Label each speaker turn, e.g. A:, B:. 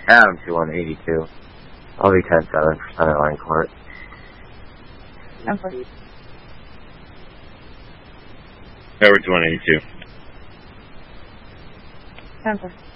A: Adam to 182. I'll be 10-7 for center line court.
B: 10-4.
C: Over to 182.
B: 10-4.